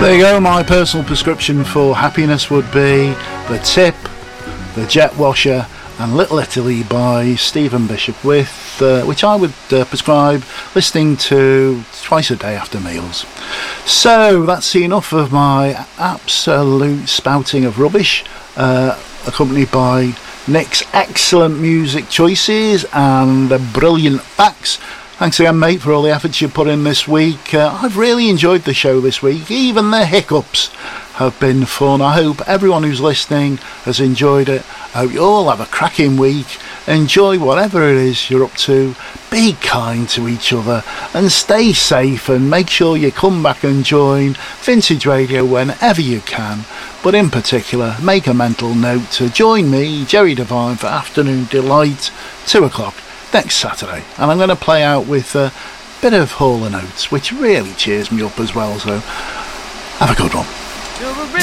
There you go, my personal prescription for happiness would be The Tip, The Jet Washer and Little Italy by Stephen Bishop, which I would prescribe listening to twice a day after meals. So that's enough of my absolute spouting of rubbish, accompanied by Nick's excellent music choices and brilliant facts. Thanks again, mate, for all the efforts you put in this week. I've really enjoyed the show this week. Even the hiccups have been fun. I hope everyone who's listening has enjoyed it. I hope you all have a cracking week. Enjoy whatever it is you're up to. Be kind to each other and stay safe, and make sure you come back and join Vintage Radio whenever you can. But in particular, make a mental note to join me, Jerry Devine, for Afternoon Delight, 2 o'clock. Next Saturday, and I'm going to play out with a bit of Hall & Oates, which really cheers me up as well, so have a good one.